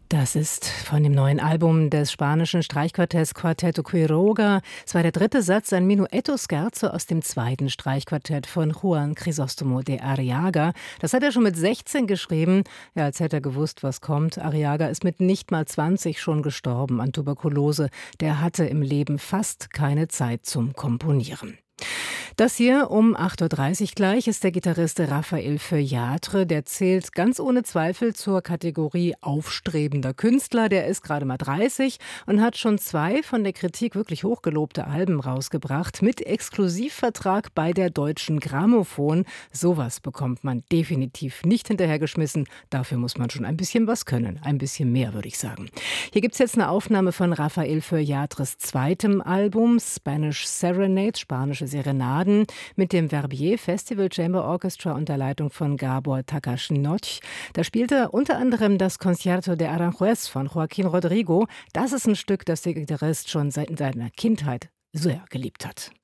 Das ist von dem neuen Album des spanischen Streichquartetts Quarteto Quiroga. Es war der dritte Satz, ein Minuetto Scherzo aus dem zweiten Streichquartett von Juan Crisóstomo de Arriaga. Das hat er schon mit 16 geschrieben, ja, als hätte er gewusst, was kommt. Arriaga ist mit nicht mal 20 schon gestorben an Tuberkulose. Der hatte im Leben fast keine Zeit zum Komponieren. Das hier um 8:30 Uhr gleich ist der Gitarrist Raphael Feuillatre. Der zählt ganz ohne Zweifel zur Kategorie aufstrebender Künstler. Der ist gerade mal 30 und hat schon 2 von der Kritik wirklich hochgelobte Alben rausgebracht mit Exklusivvertrag bei der Deutschen Grammophon. Sowas bekommt man definitiv nicht hinterhergeschmissen. Dafür muss man schon ein bisschen was können. Ein bisschen mehr, würde ich sagen. Hier gibt es jetzt eine Aufnahme von Raphael Feuillatres zweitem Album, Spanish Serenade, spanische Serenaden, mit dem Verbier Festival Chamber Orchestra unter Leitung von Gabor Takács-Nagy. Da spielt er unter anderem das Concierto de Aranjuez von Joaquín Rodrigo. Das ist ein Stück, das der Gitarrist schon seit seiner Kindheit sehr geliebt hat.